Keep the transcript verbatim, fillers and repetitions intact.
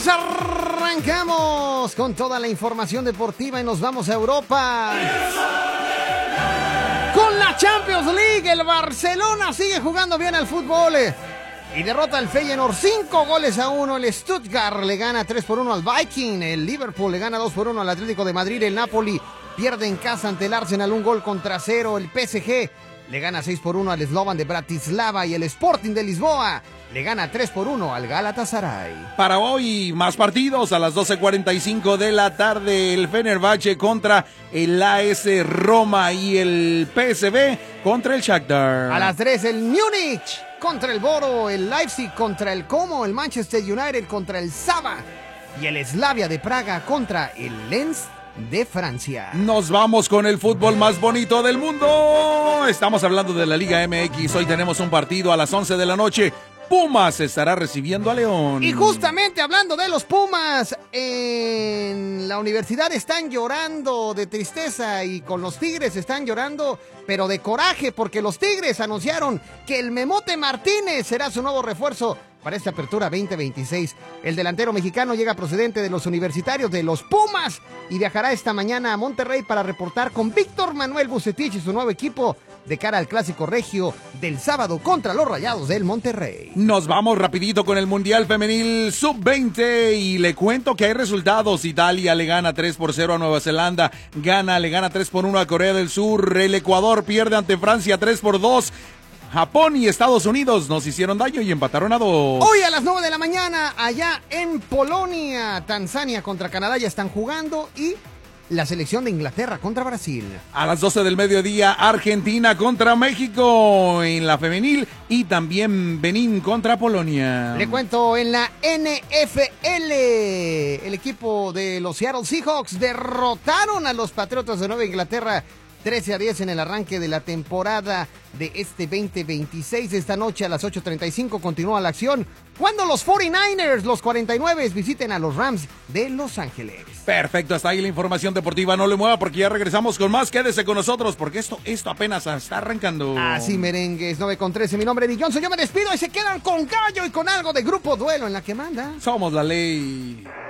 Arrancamos, arrancamos con toda la información deportiva y nos vamos a Europa. Con la Champions League, el Barcelona sigue jugando bien al fútbol y derrota al Feyenoord cinco goles a uno. El Stuttgart le gana tres por uno al Viking. El Liverpool le gana dos por uno al Atlético de Madrid. El Napoli pierde en casa ante el Arsenal un gol contra cero. El P S G le gana seis por uno al Slovan de Bratislava y el Sporting de Lisboa le gana tres por uno al Galatasaray. Para hoy, más partidos a las doce cuarenta y cinco de la tarde. El Fenerbahce contra el A S Roma y el P S V contra el Shakhtar. A las tres el Múnich contra el Boro, el Leipzig contra el Como, el Manchester United contra el Saba y el Slavia de Praga contra el Lens de Francia. Nos vamos con el fútbol más bonito del mundo. Estamos hablando de la Liga M X. Hoy tenemos un partido a las once de la noche. Pumas estará recibiendo a León. Y justamente hablando de los Pumas, en la universidad están llorando de tristeza y con los Tigres están llorando, pero de coraje, porque los Tigres anunciaron que el Memote Martínez será su nuevo refuerzo para esta apertura veinte veintiséis. El delantero mexicano llega procedente de los universitarios de los Pumas y viajará esta mañana a Monterrey para reportar con Víctor Manuel Bucetich y su nuevo equipo de cara al clásico regio del sábado contra los Rayados del Monterrey. Nos vamos rapidito con el Mundial Femenil sub veinte y le cuento que hay resultados. Italia le gana tres por cero a Nueva Zelanda, Ghana le gana tres por uno a Corea del Sur, el Ecuador pierde ante Francia tres por dos. Japón y Estados Unidos nos hicieron daño y empataron a dos. Hoy a las nueve de la mañana, allá en Polonia, Tanzania contra Canadá ya están jugando y la selección de Inglaterra contra Brasil. A las doce del mediodía, Argentina contra México en la femenil y también Benín contra Polonia. Le cuento en la N F L, el equipo de los Seattle Seahawks derrotaron a los Patriotas de Nueva Inglaterra trece a diez en el arranque de la temporada de este veinte veintiséis. Esta noche a las ocho treinta y cinco continúa la acción cuando los cuarenta y nueve ers, los cuarenta y nueve, visiten a los Rams de Los Ángeles. Perfecto, hasta ahí la información deportiva. No le mueva porque ya regresamos con más. Quédese con nosotros porque esto, esto apenas está arrancando. Así merengues, nueve con trece. Mi nombre es Eddie Johnson. Yo me despido y se quedan con Gallo y con algo de Grupo Duelo en la que manda. Somos la ley.